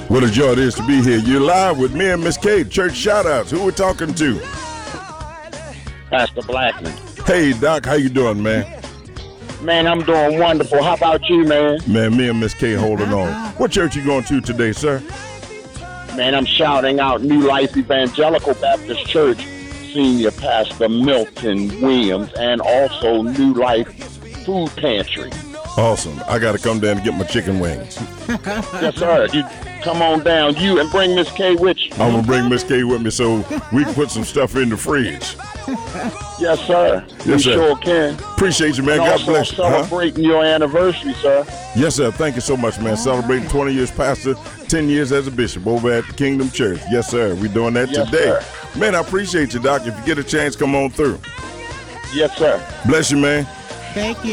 What a joy it is to be here. You're live with me and Miss K. Church shout-outs. Who we're talking to? Pastor Blackman. Hey, Doc, how you doing, man? Man, I'm doing wonderful. How about you, man? Man, me and Miss K holding on. What church you going to today, sir? Man, I'm shouting out New Life Evangelical Baptist Church, Senior Pastor Milton Williams, and also New Life Food Pantry. Awesome. I got to come down and get my chicken wings. Yes, sir. You come on down. You and bring Miss K with you. I'm going to bring Miss K with me so we can put some stuff in the fridge. Yes, sir. Yes, we sir. sure can. Appreciate you, man. And God also bless you. celebrating your anniversary, sir. Yes, sir. Thank you so much, man. Celebrating 20 years pastor, 10 years as a bishop over at the Kingdom Church. Yes, sir. We're doing that Yes, today. sir. Man, I appreciate you, Doc. If you get a chance, come on through. Yes, sir. Bless you, man. Thank you.